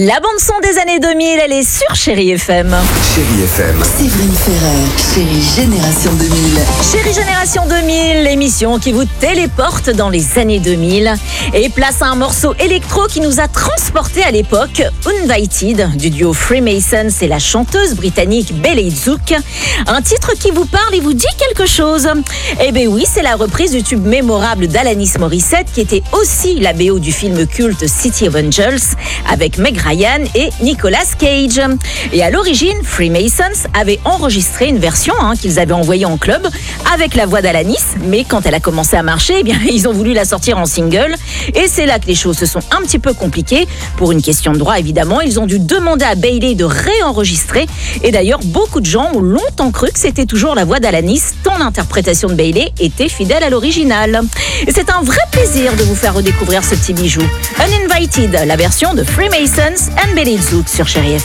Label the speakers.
Speaker 1: La bande-son des années 2000, elle est sur Chérie FM.
Speaker 2: Chérie FM.
Speaker 3: Séverine Ferrer, Chérie Génération 2000.
Speaker 1: Chérie Génération 2000, l'émission qui vous téléporte dans les années 2000 et place un morceau électro qui nous a transportés à l'époque. Invited, du duo Freemasons et la chanteuse britannique Belle Zook. Un titre qui vous parle et vous dit quelque chose. Eh bien oui, c'est la reprise du tube mémorable d'Alanis Morissette qui était aussi la BO du film culte City of Angels avec Meg Ryan et Nicolas Cage. Et à l'origine, Freemasons avait enregistré une version qu'ils avaient envoyée en club avec la voix d'Alanis, mais quand elle a commencé à marcher, eh bien, ils ont voulu la sortir en single. Et c'est là que les choses se sont un petit peu compliquées. Pour une question de droit, évidemment, ils ont dû demander à Bailey de réenregistrer. Et d'ailleurs, beaucoup de gens ont longtemps cru que c'était toujours la voix d'Alanis, tant l'interprétation de Bailey était fidèle à l'original. Et c'est un vrai plaisir de vous faire redécouvrir ce petit bijou. Uninvited, la version de Freemasons and Belle Zook sur Chérie FM.